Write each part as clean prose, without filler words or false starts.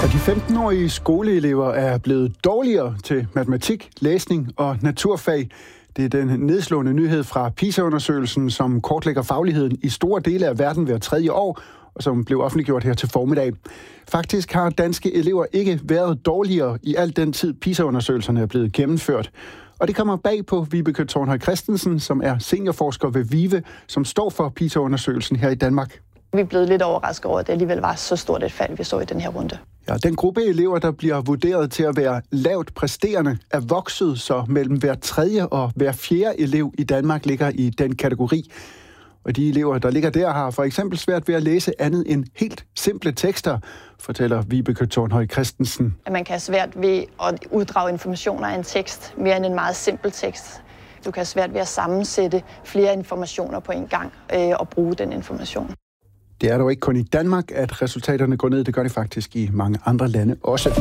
De 15-årige skoleelever er blevet dårligere til matematik, læsning og naturfag. Det er den nedslående nyhed fra PISA-undersøgelsen, som kortlægger fagligheden i store dele af verden hver tredje år, og som blev offentliggjort her til formiddag. Faktisk har danske elever ikke været dårligere i al den tid, PISA-undersøgelserne er blevet gennemført. Og det kommer bag på Vibeke Thornhøj Christensen, som er seniorforsker ved VIVE, som står for PISA-undersøgelsen her i Danmark. Vi er blevet lidt overrasket over, at det alligevel var så stort et fald, vi så i den her runde. Ja, den gruppe elever, der bliver vurderet til at være lavt præsterende, er vokset, så mellem hver tredje og hver fjerde elev i Danmark ligger i den kategori. Og de elever, der ligger der, har for eksempel svært ved at læse andet end helt simple tekster, fortæller Vibeke Thornhøj Christensen. At man kan have svært ved at uddrage informationer af en tekst, mere end en meget simpel tekst. Du kan have svært ved at sammensætte flere informationer på en gang og bruge den information. Det er dog ikke kun i Danmark, at resultaterne går ned. Det gør det faktisk i mange andre lande også.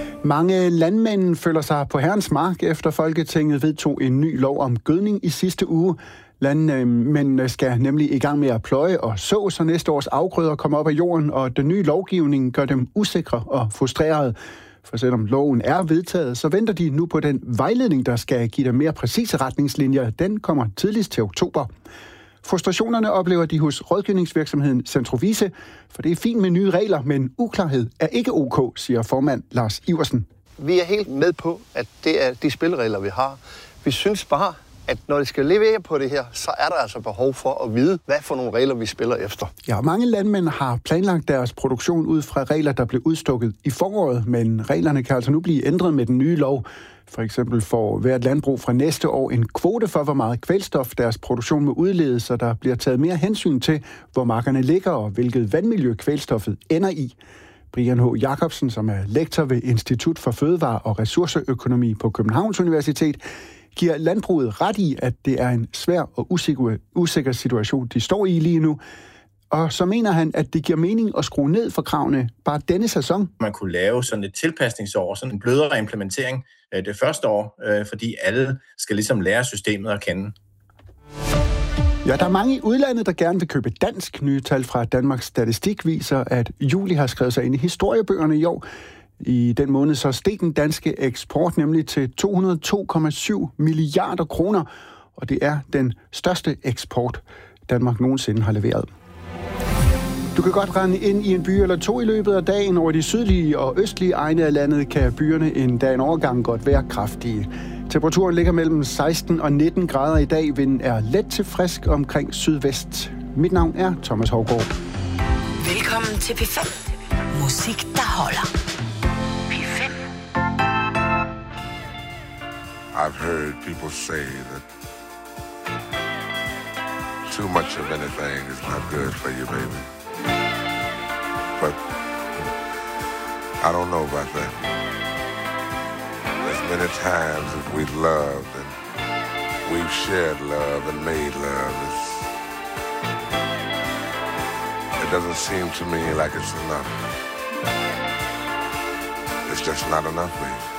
Mange landmænd føler sig på herrens mark, efter Folketinget vedtog en ny lov om gødning i sidste uge. Landmændene skal nemlig i gang med at pløje og så næste års afgrøder kommer op af jorden, og den nye lovgivning gør dem usikre og frustrerede. For selvom loven er vedtaget, så venter de nu på den vejledning, der skal give dem mere præcise retningslinjer. Den kommer tidligst til oktober. Frustrationerne oplever de hos rådgivningsvirksomheden Centrovise, for det er fint med nye regler, men uklarhed er ikke ok, siger formand Lars Iversen. Vi er helt med på, at det er de spilleregler, vi har. Vi synes bare, at når det skal levere på det her, så er der altså behov for at vide, hvad for nogle regler vi spiller efter. Ja, mange landmænd har planlagt deres produktion ud fra regler, der blev udstukket i foråret, men reglerne kan altså nu blive ændret med den nye lov. For eksempel får hvert landbrug fra næste år en kvote for, hvor meget kvælstof deres produktion må udlede, så der bliver taget mere hensyn til, hvor markerne ligger og hvilket vandmiljø kvælstoffet ender i. Brian H. Jacobsen, som er lektor ved Institut for Fødevare- og Ressourceøkonomi på Københavns Universitet, giver landbruget ret i, at det er en svær og usikker situation, de står i lige nu. Og så mener han, at det giver mening at skrue ned for kravene bare denne sæson. Man kunne lave sådan et tilpasningsår, sådan en blødere implementering det første år, fordi alle skal ligesom lære systemet at kende. Ja, der er mange i udlandet, der gerne vil købe dansk. Nye tal fra Danmarks Statistik viser, at juli har skrevet sig ind i historiebøgerne i år. I den måned så steg den danske eksport nemlig til 202,7 milliarder kroner, og det er den største eksport, Danmark nogensinde har leveret. Du kan godt rende ind i en by eller to i løbet af dagen. Over de sydlige og østlige egne af landet kan byerne en dag en overgang godt være kraftige. Temperaturen ligger mellem 16 og 19 grader i dag. Vinden er let til frisk omkring sydvest. Mit navn er Thomas Hougaard. Velkommen til P5. Musik, der holder. P5. I've heard people say that too much of anything is not good for you, baby. But I don't know about that. As many times as we've loved and we've shared love and made love, it doesn't seem to me like it's enough. It's just not enough, baby.